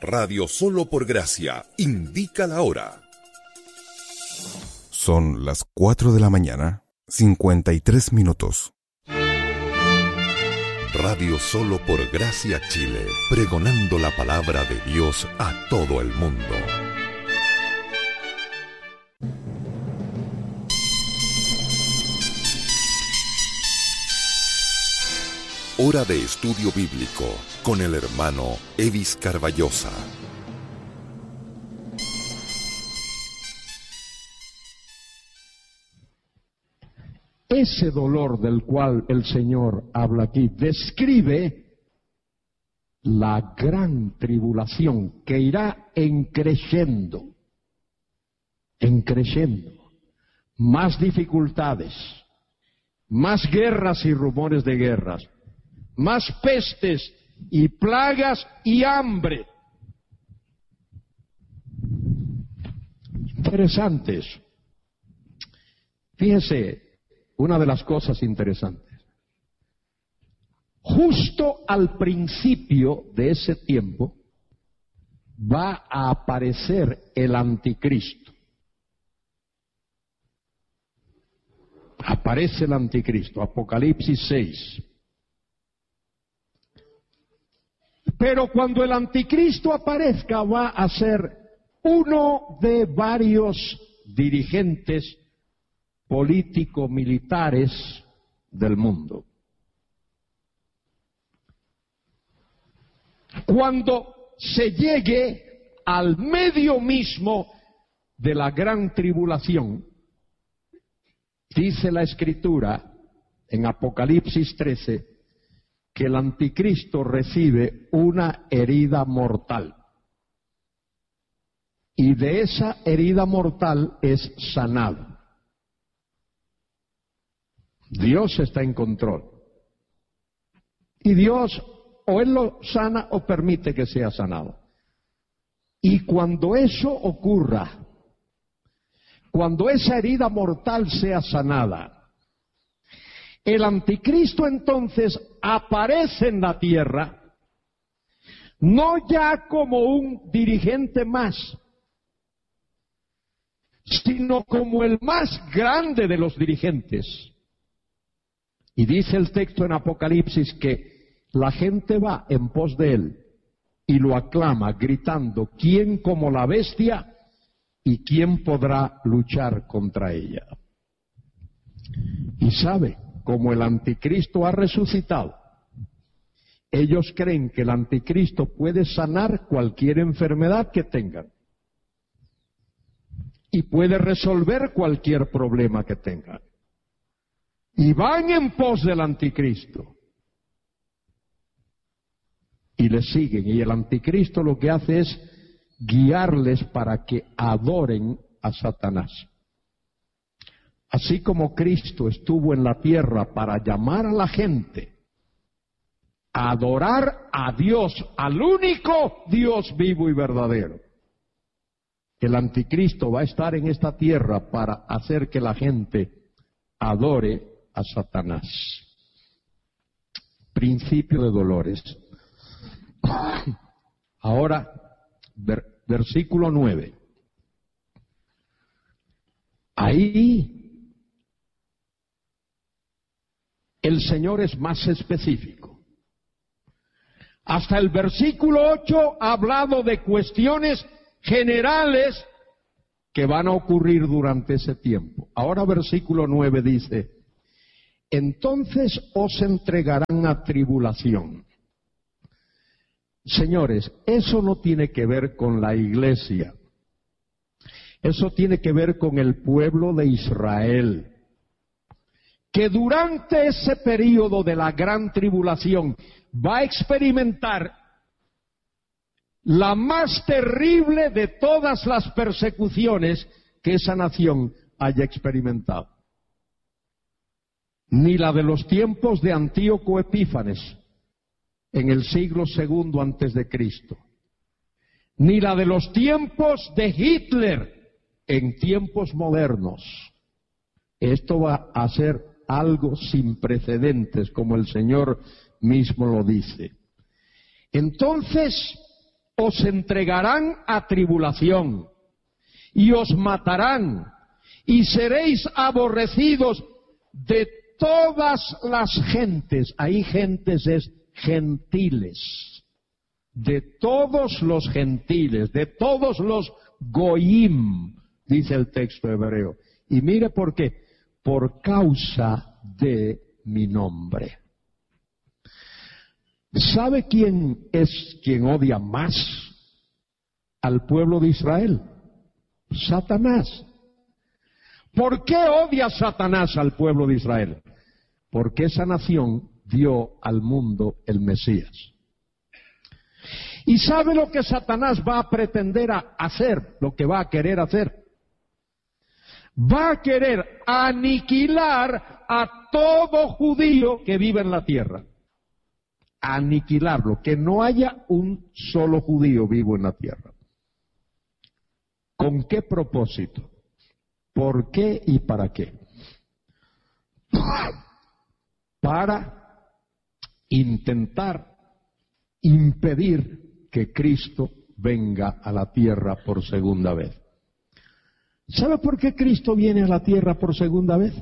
Radio Solo por Gracia indica la hora. Son las 4 de la mañana, 53 minutos. Radio Solo por Gracia Chile, pregonando la palabra de Dios a todo el mundo. Hora de estudio bíblico con el hermano Evis Carballosa. Ese dolor del cual el Señor habla aquí describe la gran tribulación que irá en creciendo, más dificultades, más guerras y rumores de guerras, más pestes y plagas y hambre. Interesantes. Fíjense, una de las cosas interesantes. Justo al principio de ese tiempo va a aparecer el anticristo. Aparece el anticristo, Apocalipsis 6. Pero cuando el anticristo aparezca va a ser uno de varios dirigentes político-militares del mundo. Cuando se llegue al medio mismo de la gran tribulación, dice la Escritura en Apocalipsis 13, que el anticristo recibe una herida mortal. Y de esa herida mortal es sanado. Dios está en control. Y Dios o Él lo sana o permite que sea sanado. Y cuando eso ocurra, cuando esa herida mortal sea sanada, el anticristo entonces aparece en la tierra, no ya como un dirigente más, sino como el más grande de los dirigentes. Y dice el texto en Apocalipsis que la gente va en pos de él y lo aclama gritando, ¿quién como la bestia y quién podrá luchar contra ella? Y sabe, como el anticristo ha resucitado, ellos creen que el anticristo puede sanar cualquier enfermedad que tengan y puede resolver cualquier problema que tengan. Y van en pos del anticristo y le siguen. Y el anticristo lo que hace es guiarles para que adoren a Satanás. Así como Cristo estuvo en la tierra para llamar a la gente a adorar a Dios, al único Dios vivo y verdadero, el anticristo va a estar en esta tierra para hacer que la gente adore a Satanás. Principio de dolores. Ahora, versículo 9. Ahí el Señor es más específico. Hasta el versículo 8 ha hablado de cuestiones generales que van a ocurrir durante ese tiempo. Ahora versículo 9 dice, entonces os entregarán a tribulación. Señores, eso no tiene que ver con la iglesia. Eso tiene que ver con el pueblo de Israel, que durante ese período de la gran tribulación va a experimentar la más terrible de todas las persecuciones que esa nación haya experimentado. Ni la de los tiempos de Antíoco Epífanes en el siglo II antes de Cristo, ni la de los tiempos de Hitler en tiempos modernos. Esto va a ser algo sin precedentes, como el Señor mismo lo dice. Entonces, os entregarán a tribulación, y os matarán, y seréis aborrecidos de todas las gentes. Ahí gentes es gentiles. De todos los gentiles, de todos los goyim, dice el texto hebreo. Y mire por qué. Por causa de mi nombre. ¿Sabe quién es quien odia más al pueblo de Israel? Satanás. ¿Por qué odia Satanás al pueblo de Israel? Porque esa nación dio al mundo el Mesías. ¿Y sabe lo que Satanás va a pretender hacer? Lo que va a querer hacer. Va a querer aniquilar a todo judío que vive en la tierra. Aniquilarlo, que no haya un solo judío vivo en la tierra. ¿Con qué propósito? ¿Por qué y para qué? Para intentar impedir que Cristo venga a la tierra por segunda vez. ¿Sabe por qué Cristo viene a la tierra por segunda vez?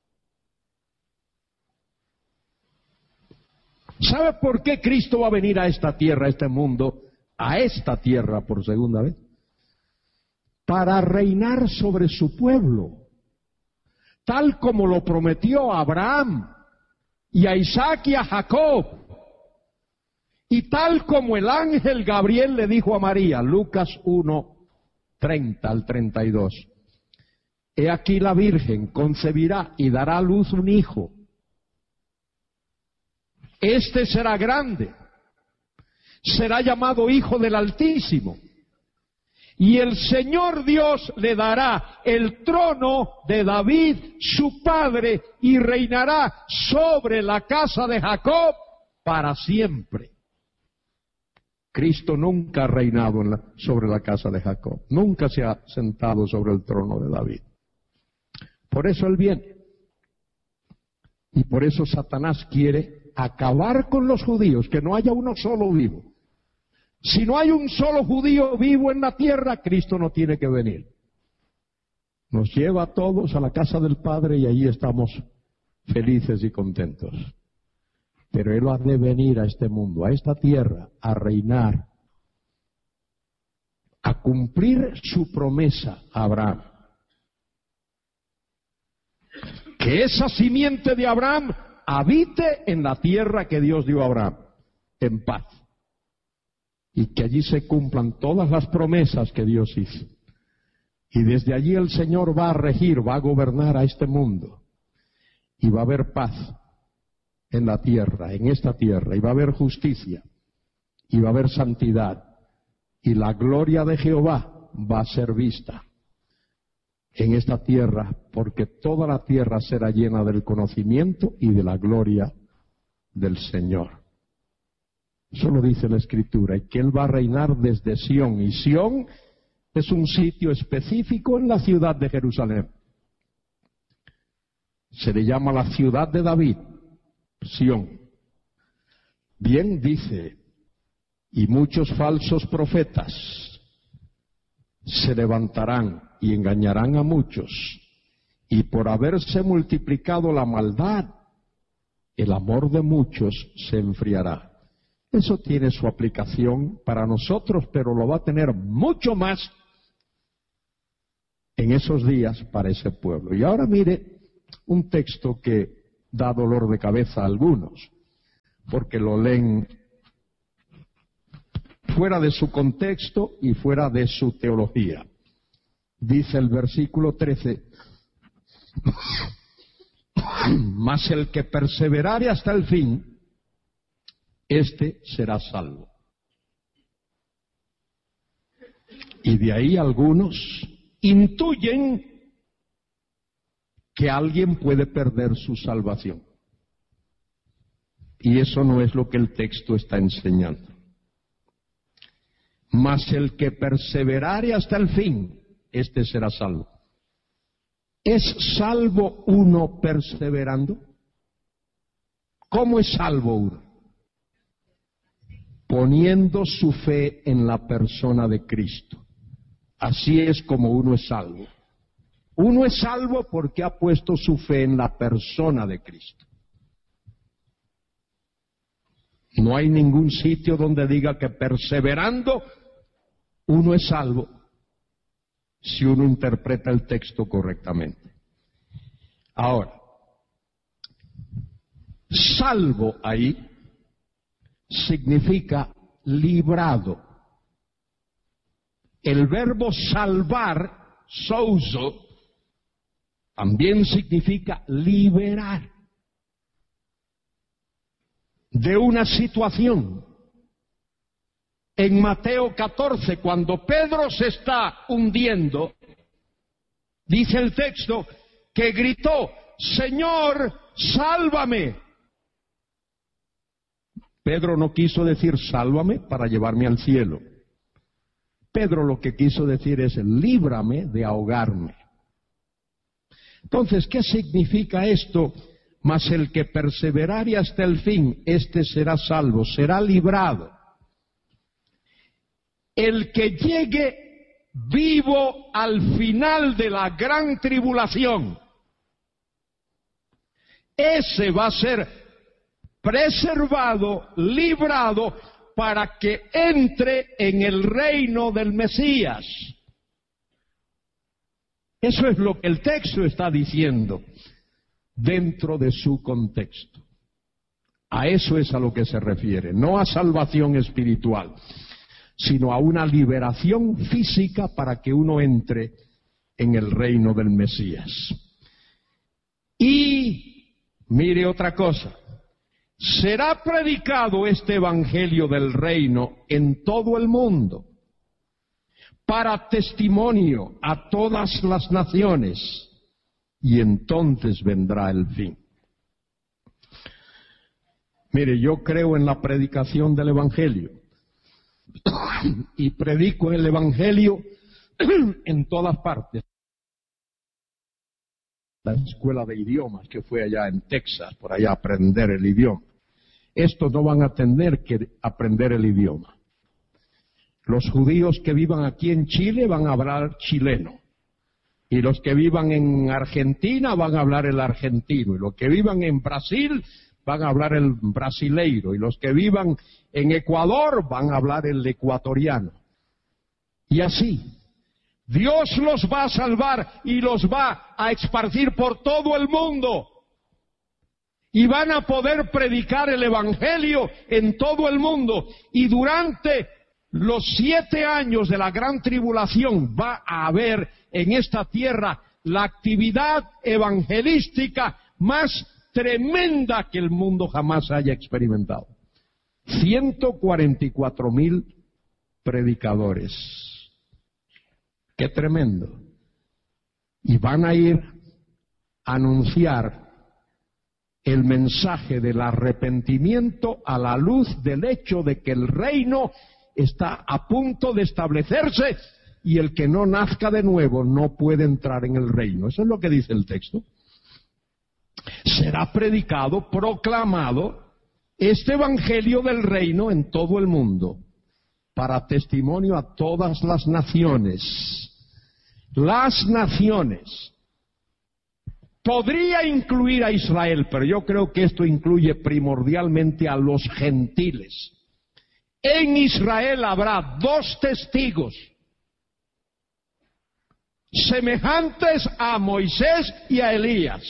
¿Sabe por qué Cristo va a venir a esta tierra, a este mundo, a esta tierra por segunda vez? Para reinar sobre su pueblo, tal como lo prometió a Abraham y a Isaac y a Jacob, y tal como el ángel Gabriel le dijo a María, Lucas 1:30 al 32. He aquí la Virgen concebirá y dará a luz un hijo. Este será grande, será llamado Hijo del Altísimo. Y el Señor Dios le dará el trono de David, su padre, y reinará sobre la casa de Jacob para siempre. Cristo nunca ha reinado sobre la casa de Jacob, nunca se ha sentado sobre el trono de David. Por eso Él viene. Y por eso Satanás quiere acabar con los judíos, que no haya uno solo vivo. Si no hay un solo judío vivo en la tierra, Cristo no tiene que venir. Nos lleva a todos a la casa del Padre y allí estamos felices y contentos. Pero Él ha de venir a este mundo, a esta tierra, a reinar, a cumplir su promesa a Abraham. Que esa simiente de Abraham habite en la tierra que Dios dio a Abraham, en paz. Y que allí se cumplan todas las promesas que Dios hizo. Y desde allí el Señor va a regir, va a gobernar a este mundo. Y va a haber paz en la tierra, en esta tierra. Y va a haber justicia. Y va a haber santidad. Y la gloria de Jehová va a ser vista en esta tierra, porque toda la tierra será llena del conocimiento y de la gloria del Señor. Eso lo dice la Escritura, y que Él va a reinar desde Sión, y Sión es un sitio específico en la ciudad de Jerusalén. Se le llama la ciudad de David, Sión. Bien dice, y muchos falsos profetas se levantarán y engañarán a muchos, y por haberse multiplicado la maldad, el amor de muchos se enfriará. Eso tiene su aplicación para nosotros, pero lo va a tener mucho más en esos días para ese pueblo. Y ahora mire un texto que da dolor de cabeza a algunos, porque lo leen fuera de su contexto y fuera de su teología. Dice el versículo 13, mas el que perseverare hasta el fin, este será salvo. Y de ahí algunos intuyen que alguien puede perder su salvación. Y eso no es lo que el texto está enseñando. Mas el que perseverare hasta el fin, este será salvo. ¿Es salvo uno perseverando? ¿Cómo es salvo uno? poniendo su fe en la persona de Cristo. Así es como uno es salvo. Uno es salvo porque ha puesto su fe en la persona de Cristo. No hay ningún sitio donde diga que perseverando uno es salvo, si uno interpreta el texto correctamente. Ahora, salvo ahí significa librado. El verbo salvar, souzo, también significa liberar de una situación. En Mateo 14, cuando Pedro se está hundiendo, dice el texto que gritó: Señor, sálvame. Pedro no quiso decir sálvame para llevarme al cielo. Pedro lo que quiso decir es líbrame de ahogarme. Entonces, ¿qué significa esto? Mas el que perseverare hasta el fin, éste será salvo, será librado. El que llegue vivo al final de la gran tribulación, ese va a ser preservado, librado, para que entre en el reino del Mesías. Eso es lo que el texto está diciendo dentro de su contexto. A eso es a lo que se refiere, no a salvación espiritual, sino a una liberación física para que uno entre en el reino del Mesías. Y mire otra cosa, será predicado este evangelio del reino en todo el mundo, para testimonio a todas las naciones, y entonces vendrá el fin. Mire, yo creo en la predicación del evangelio, y predico el evangelio en todas partes. La escuela de idiomas que fue allá en Texas, por allá a aprender el idioma. Estos no van a tener que aprender el idioma. Los judíos que vivan aquí en Chile van a hablar chileno. Y los que vivan en Argentina van a hablar el argentino. Y los que vivan en Brasil van a hablar el brasileiro. Y los que vivan en Ecuador van a hablar el ecuatoriano. Y así, Dios los va a salvar y los va a esparcir por todo el mundo. Y van a poder predicar el evangelio en todo el mundo. Y durante los 7 años de la gran tribulación va a haber en esta tierra la actividad evangelística más tremenda que el mundo jamás haya experimentado. 144,000 predicadores. ¡Qué tremendo! Y van a ir a anunciar el mensaje del arrepentimiento a la luz del hecho de que el reino está a punto de establecerse y el que no nazca de nuevo no puede entrar en el reino. Eso es lo que dice el texto. Será predicado, proclamado, este evangelio del reino en todo el mundo, para testimonio a todas las naciones. Las naciones. Podría incluir a Israel, pero yo creo que esto incluye primordialmente a los gentiles. En Israel habrá 2 testigos, semejantes a Moisés y a Elías.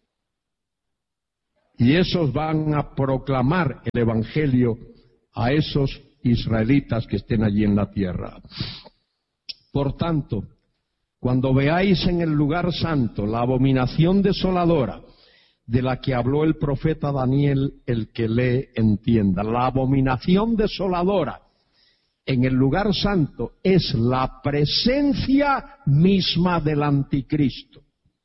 Y esos van a proclamar el evangelio a esos israelitas que estén allí en la tierra. Por tanto, cuando veáis en el lugar santo la abominación desoladora de la que habló el profeta Daniel, el que lee entienda. La abominación desoladora en el lugar santo es la presencia misma del anticristo.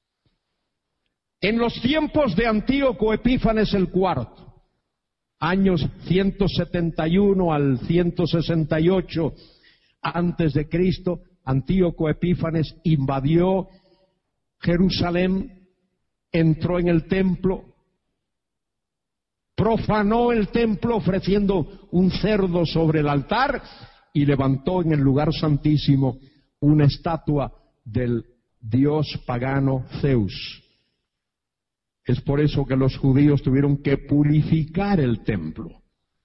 En los tiempos de Antíoco Epífanes el cuarto, años 171 al 168 antes de Cristo, Antíoco Epífanes invadió Jerusalén, entró en el templo, profanó el templo ofreciendo un cerdo sobre el altar y levantó en el lugar santísimo una estatua del dios pagano Zeus. Es por eso que los judíos tuvieron que purificar el templo.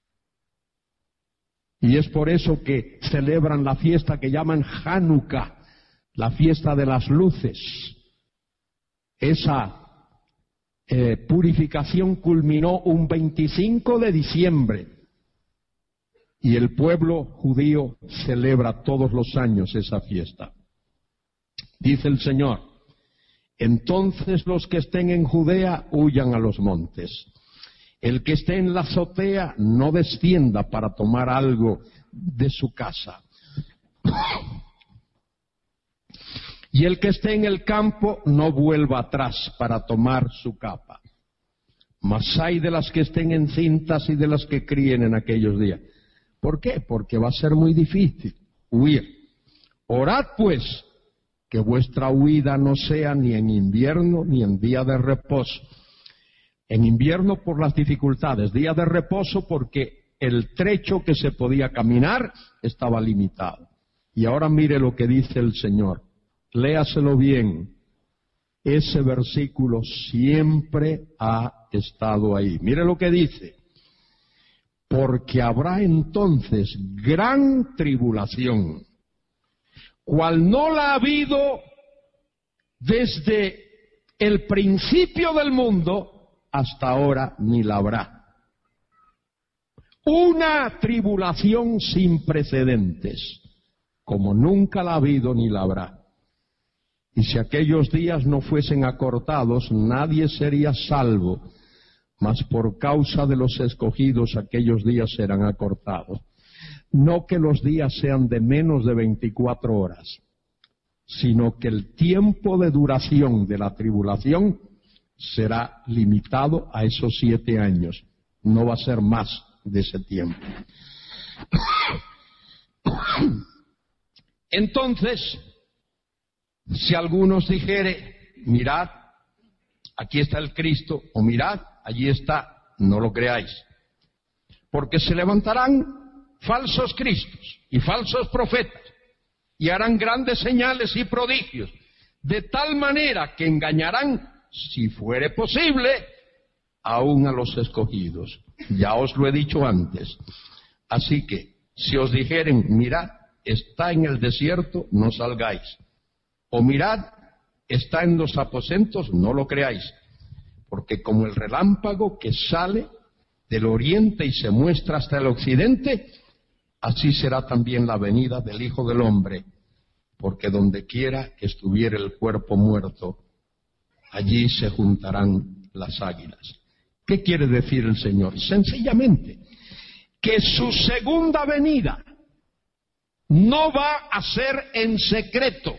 Y es por eso que celebran la fiesta que llaman Hanukkah, la fiesta de las luces. Esa purificación culminó un 25 de diciembre y el pueblo judío celebra todos los años esa fiesta. Dice el Señor: entonces los que estén en Judea huyan a los montes. El que esté en la azotea no descienda para tomar algo de su casa. Y el que esté en el campo no vuelva atrás para tomar su capa. Mas hay de las que estén encintas y de las que críen en aquellos días. ¿Por qué? Porque va a ser muy difícil huir. Orad pues, que vuestra huida no sea ni en invierno ni en día de reposo. En invierno por las dificultades, día de reposo porque el trecho que se podía caminar estaba limitado. Y ahora mire lo que dice el Señor. Léaselo bien. Ese versículo siempre ha estado ahí. Mire lo que dice. Porque habrá entonces gran tribulación, cual no la ha habido desde el principio del mundo hasta ahora, ni la habrá. Una tribulación sin precedentes, como nunca la ha habido ni la habrá. Y si aquellos días no fuesen acortados, nadie sería salvo, mas por causa de los escogidos aquellos días serán acortados. No que los días sean de menos de 24 horas, sino que el tiempo de duración de la tribulación será limitado a esos 7 años. No va a ser más de ese tiempo. Entonces, si algunos dijere, mirad, aquí está el Cristo, o mirad, allí está, no lo creáis. Porque se levantarán falsos cristos y falsos profetas, y harán grandes señales y prodigios, de tal manera que engañarán, si fuere posible, aún a los escogidos. Ya os lo he dicho antes. Así que, si os dijeren, mirad, está en el desierto, no salgáis. O mirad, está en los aposentos, no lo creáis. Porque como el relámpago que sale del oriente y se muestra hasta el occidente, así será también la venida del Hijo del Hombre. Porque donde quiera que estuviera el cuerpo muerto, allí se juntarán las águilas. ¿Qué quiere decir el Señor? Sencillamente, que su segunda venida no va a ser en secreto.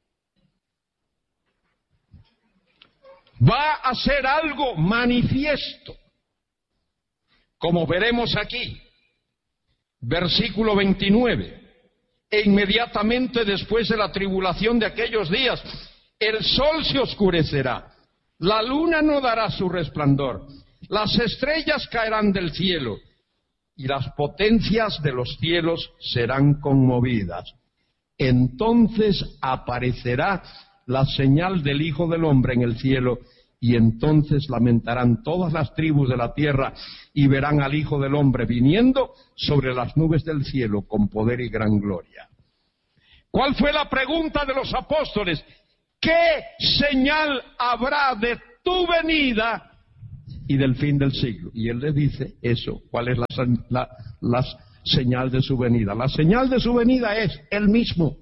Va a ser algo manifiesto, como veremos aquí, versículo 29. E inmediatamente después de la tribulación de aquellos días, el sol se oscurecerá, la luna no dará su resplandor, las estrellas caerán del cielo, y las potencias de los cielos serán conmovidas. Entonces aparecerá la señal del Hijo del Hombre en el cielo, y entonces lamentarán todas las tribus de la tierra, y verán al Hijo del Hombre viniendo sobre las nubes del cielo con poder y gran gloria. ¿Cuál fue la pregunta de los apóstoles? ¿Qué señal habrá de tu venida y del fin del siglo? Y él les dice eso. ¿Cuál es la señal de su venida? La señal de su venida es él mismo.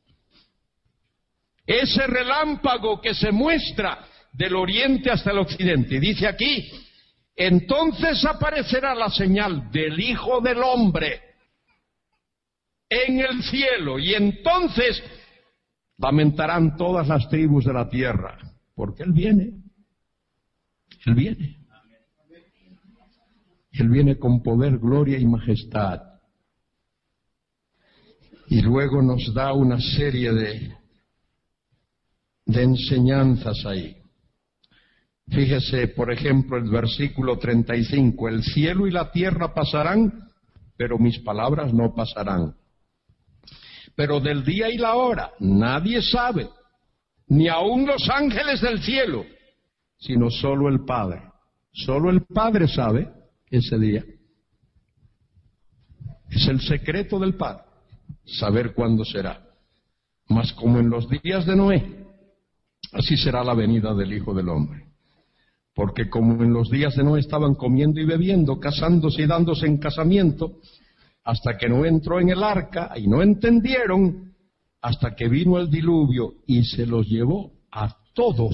Ese relámpago que se muestra del oriente hasta el occidente. Y dice aquí, entonces aparecerá la señal del Hijo del Hombre en el cielo, y entonces lamentarán todas las tribus de la tierra, porque Él viene. Él viene. Él viene con poder, gloria y majestad. Y luego nos da una serie de enseñanzas ahí. Fíjese, por ejemplo, el versículo 35, el cielo y la tierra pasarán, pero mis palabras no pasarán. Pero del día y la hora nadie sabe, ni aun los ángeles del cielo, sino solo el Padre. Solo el Padre sabe ese día. Es el secreto del Padre, saber cuándo será. Mas como en los días de Noé, así será la venida del Hijo del Hombre. Porque como en los días de Noé estaban comiendo y bebiendo, casándose y dándose en casamiento, hasta que Noé entró en el arca, y no entendieron, hasta que vino el diluvio y se los llevó a todos,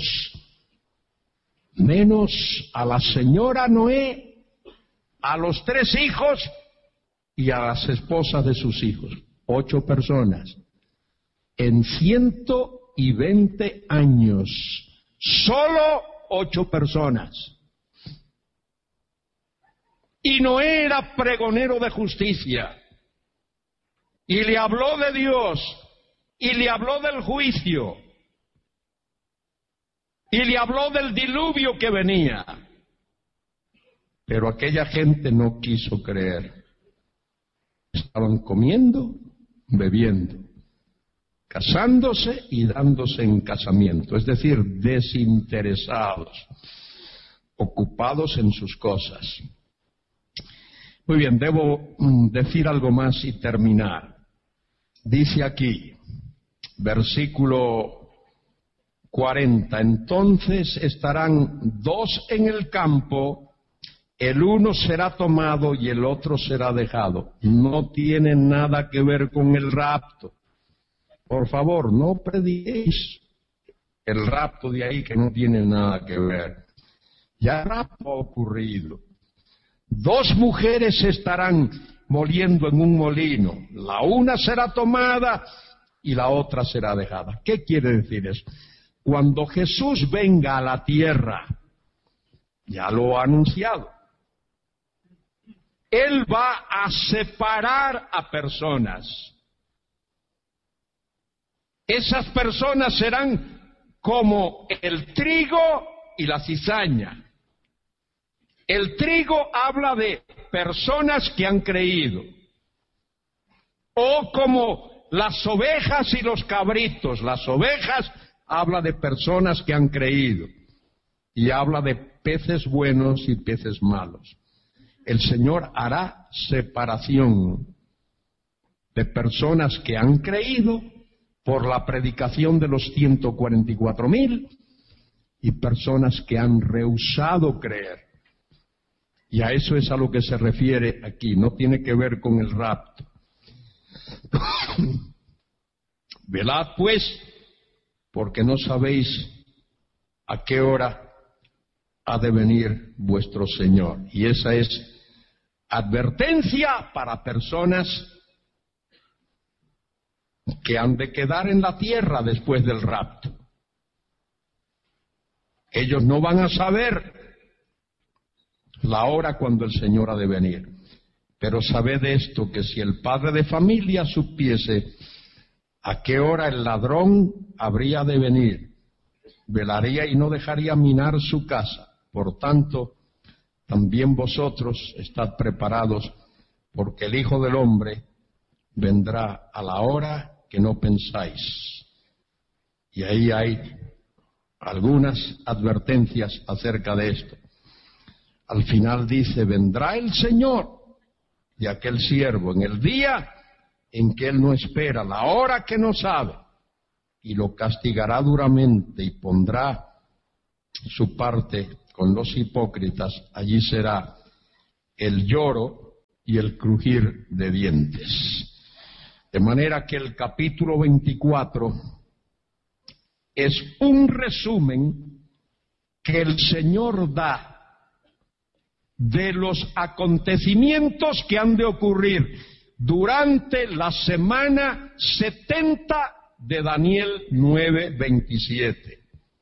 menos a la señora Noé, a los 3 hijos y a las esposas de sus hijos. 8 personas. En 120 años, solo 8 personas. Y Noé era pregonero de justicia, y le habló de Dios, y le habló del juicio, y le habló del diluvio que venía. Pero aquella gente no quiso creer. Estaban comiendo, bebiendo, casándose y dándose en casamiento, es decir, desinteresados, ocupados en sus cosas. Muy bien, debo decir algo más y terminar. Dice aquí, versículo 40, entonces estarán 2 en el campo, el uno será tomado y el otro será dejado. No tiene nada que ver con el rapto. Por favor, no prediquéis el rapto de ahí, que no tiene nada que ver. Ya el rapto ha ocurrido. 2 mujeres estarán moliendo en un molino. La una será tomada y la otra será dejada. ¿Qué quiere decir eso? Cuando Jesús venga a la tierra, ya lo ha anunciado, Él va a separar a personas. Esas personas serán como el trigo y la cizaña. El trigo habla de personas que han creído. O como las ovejas y los cabritos. Las ovejas habla de personas que han creído. Y habla de peces buenos y peces malos. El Señor hará separación de personas que han creído por la predicación de los 144,000 y personas que han rehusado creer. Y a eso es a lo que se refiere aquí, no tiene que ver con el rapto. Velad pues, porque no sabéis a qué hora ha de venir vuestro Señor. Y esa es advertencia para personas que han de quedar en la tierra después del rapto. Ellos no van a saber la hora cuando el Señor ha de venir. Pero sabed esto, que si el padre de familia supiese a qué hora el ladrón habría de venir, velaría y no dejaría minar su casa. Por tanto, también vosotros estad preparados, porque el Hijo del Hombre vendrá a la hora que no pensáis. Y ahí hay algunas advertencias acerca de esto. Al final dice, vendrá el Señor y aquel siervo en el día en que él no espera, la hora que no sabe, y lo castigará duramente y pondrá su parte con los hipócritas. Allí será el lloro y el crujir de dientes. De manera que el capítulo 24 es un resumen que el Señor da de los acontecimientos que han de ocurrir durante la semana 70 de Daniel 9:27.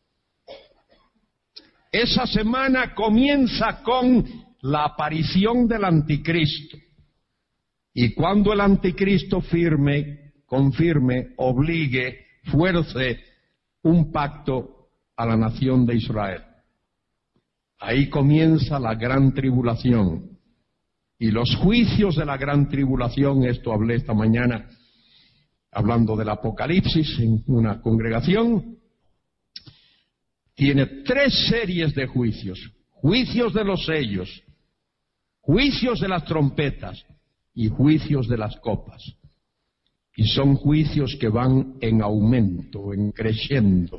Esa semana comienza con la aparición del anticristo. Y cuando el anticristo confirme, obligue, fuerce un pacto a la nación de Israel. Ahí comienza la gran tribulación. Y los juicios de la gran tribulación, esto hablé esta mañana, hablando del Apocalipsis en una congregación, tiene 3 series de juicios. Juicios de los sellos, juicios de las trompetas y juicios de las copas. Y son juicios que van en aumento, en creciendo,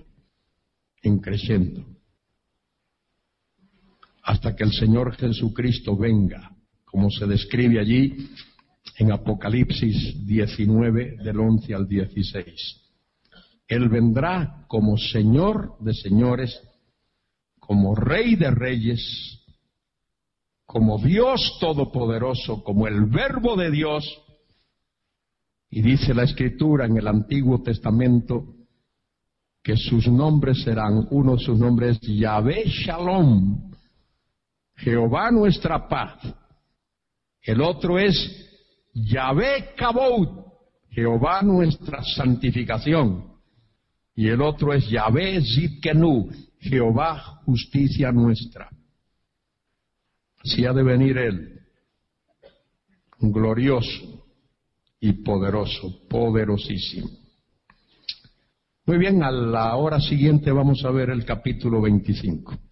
hasta que el Señor Jesucristo venga, como se describe allí en Apocalipsis 19, del 11 al 16. Él vendrá como Señor de señores, como Rey de reyes, como Dios todopoderoso, como el Verbo de Dios. Y dice la Escritura en el Antiguo Testamento que sus nombres serán, uno de sus nombres es Yahvé Shalom, Jehová nuestra paz. El otro es Yahvé Kabod, Jehová nuestra santificación. Y el otro es Yahvé Zidkenu, Jehová justicia nuestra. Así ha de venir Él, glorioso y poderoso, poderosísimo. Muy bien, a la hora siguiente vamos a ver el capítulo 25.